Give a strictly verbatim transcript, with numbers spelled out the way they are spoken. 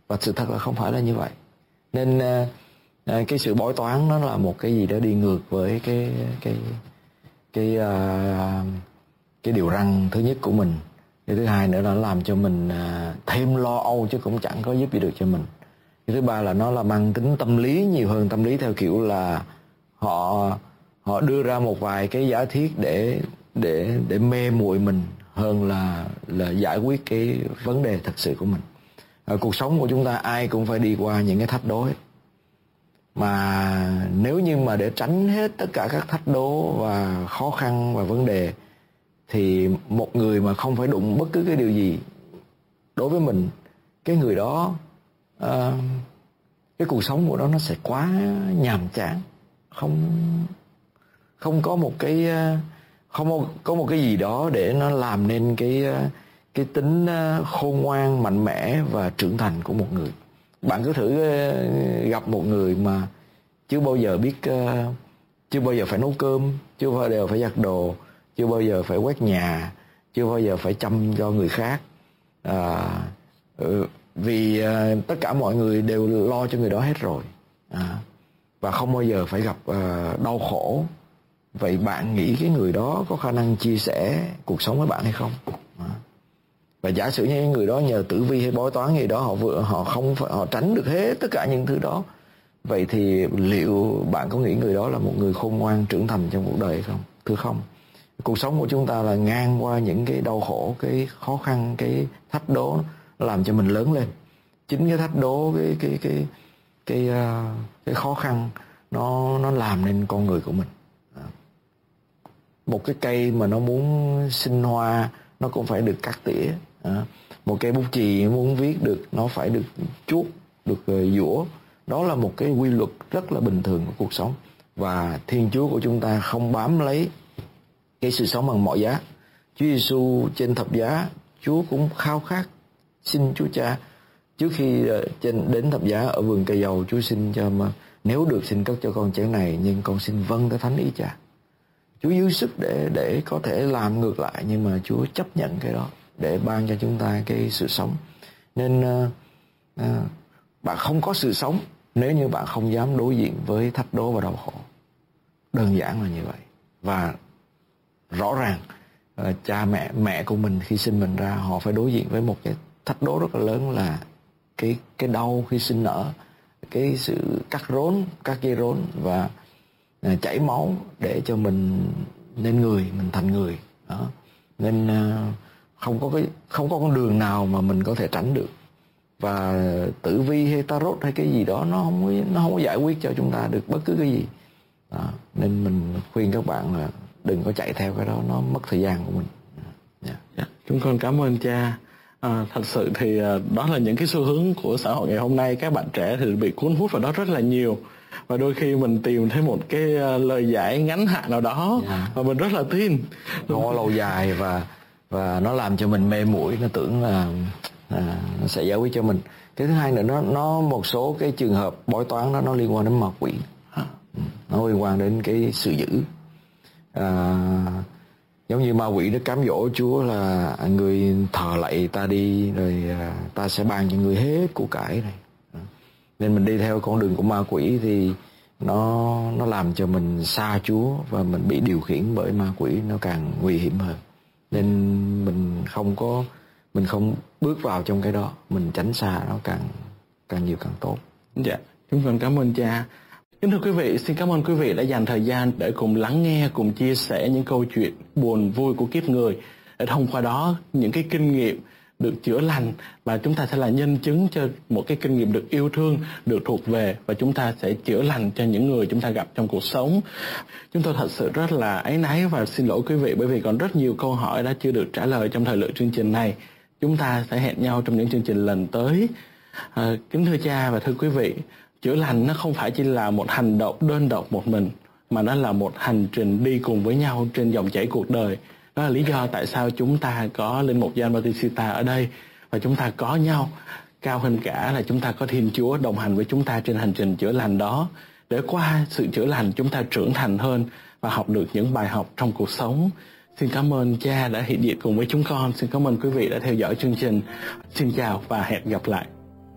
Và sự thật là không phải là như vậy. Nên à, cái sự bói toán nó là một cái gì đó đi ngược với cái cái cái à, cái điều răn thứ nhất của mình. Cái thứ hai nữa là nó làm cho mình à, thêm lo âu chứ cũng chẳng có giúp gì được cho mình. Cái thứ ba là nó là mang tính tâm lý nhiều hơn tâm lý, theo kiểu là họ họ đưa ra một vài cái giả thiết để để để mê muội mình hơn là là giải quyết cái vấn đề thật sự của mình. Ở cuộc sống của chúng ta ai cũng phải đi qua những cái thách đố ấy. Mà nếu như mà để tránh hết tất cả các thách đố và khó khăn và vấn đề thì một người mà không phải đụng bất cứ cái điều gì, đối với mình cái người đó uh, cái cuộc sống của nó nó sẽ quá nhàm chán, không không có một cái không có một cái gì đó để nó làm nên cái cái tính khôn ngoan, mạnh mẽ và trưởng thành của một người. Bạn cứ thử gặp một người mà chưa bao giờ biết, chưa bao giờ phải nấu cơm, chưa bao giờ phải giặt đồ, chưa bao giờ phải quét nhà, chưa bao giờ phải chăm cho người khác, à, vì tất cả mọi người đều lo cho người đó hết rồi, à, và không bao giờ phải gặp đau khổ. Vậy bạn nghĩ cái người đó có khả năng chia sẻ cuộc sống với bạn hay không? À. Và giả sử như người đó nhờ tử vi hay bói toán gì đó, họ vừa họ không phải họ tránh được hết tất cả những thứ đó. Vậy thì liệu bạn có nghĩ người đó là một người khôn ngoan trưởng thành trong cuộc đời hay không? Thưa không. Cuộc sống của chúng ta là ngang qua những cái đau khổ, cái khó khăn, cái thách đố làm cho mình lớn lên. Chính cái thách đố, cái cái cái cái cái, cái khó khăn nó nó làm nên con người của mình. Một cái cây mà nó muốn sinh hoa nó cũng phải được cắt tỉa. Một cây bút chì muốn viết được nó phải được chuốt, được dũa. Đó là một cái quy luật rất là bình thường của cuộc sống. Và Thiên Chúa của chúng ta không bám lấy cái sự sống bằng mọi giá. Chúa Giêsu trên thập giá, Chúa cũng khao khát xin Chúa Cha. Trước khi trên đến thập giá ở vườn cây dầu, Chúa xin cho mà nếu được xin cất cho con chén này, nhưng con xin vâng tới thánh ý Cha. Chúa dư sức để để có thể làm ngược lại, nhưng mà Chúa chấp nhận cái đó để ban cho chúng ta cái sự sống. Nên uh, uh, bạn không có sự sống nếu như bạn không dám đối diện với thách đố và đau khổ. Đơn giản là như vậy. Và rõ ràng uh, cha mẹ mẹ của mình khi sinh mình ra, họ phải đối diện với một cái thách đố rất là lớn là cái cái đau khi sinh nở, cái sự cắt rốn, cắt dây rốn và uh, chảy máu để cho mình nên người, mình thành người đó. Nên uh, không có cái không có con đường nào mà mình có thể tránh được. Và tử vi hay tarot hay cái gì đó nó không có, nó không có giải quyết cho chúng ta được bất cứ cái gì đó. Nên mình khuyên các bạn là đừng có chạy theo cái đó, nó mất thời gian của mình. Yeah. Yeah. Chúng con cảm ơn cha. À, thật sự thì à, đó là những cái xu hướng của xã hội ngày hôm nay. Các bạn trẻ thì bị cuốn hút vào đó rất là nhiều, và đôi khi mình tìm thấy một cái uh, lời giải ngắn hạn nào đó, yeah, và mình rất là tin nó có lâu dài và và nó làm cho mình mê muội, nó tưởng là à, nó sẽ giải quyết cho mình. Cái thứ hai nữa, nó nó một số cái trường hợp bói toán đó nó liên quan đến ma quỷ, nó liên quan đến cái sự dữ. À, giống như ma quỷ nó cám dỗ Chúa là người thờ lạy ta đi, rồi à, ta sẽ ban cho người hết của cải này. Nên mình đi theo con đường của ma quỷ thì nó nó làm cho mình xa Chúa, và mình bị điều khiển bởi ma quỷ, nó càng nguy hiểm hơn. Nên mình không có mình không bước vào trong cái đó, mình tránh xa nó càng càng nhiều càng tốt. Dạ, chúng con cảm ơn cha. Kính thưa quý vị, xin cảm ơn quý vị đã dành thời gian để cùng lắng nghe, cùng chia sẻ những câu chuyện buồn vui của kiếp người, để thông qua đó những cái kinh nghiệm được chữa lành, và chúng ta sẽ là nhân chứng cho một cái kinh nghiệm được yêu thương, được thuộc về, và chúng ta sẽ chữa lành cho những người chúng ta gặp trong cuộc sống. Chúng tôi thật sự rất là áy náy và xin lỗi quý vị, bởi vì còn rất nhiều câu hỏi đã chưa được trả lời trong thời lượng chương trình này. Chúng ta sẽ hẹn nhau trong những chương trình lần tới. À, kính thưa cha và thưa quý vị, chữa lành nó không phải chỉ là một hành động đơn độc một mình, mà nó là một hành trình đi cùng với nhau trên dòng chảy cuộc đời. Đó là lý do tại sao chúng ta có Linh Mục Gioan Bautista ở đây, và chúng ta có nhau. Cao hơn cả là chúng ta có Thiên Chúa đồng hành với chúng ta trên hành trình chữa lành đó, để qua sự chữa lành chúng ta trưởng thành hơn và học được những bài học trong cuộc sống. Xin cảm ơn cha đã hiện diện cùng với chúng con. Xin cảm ơn quý vị đã theo dõi chương trình. Xin chào và hẹn gặp lại.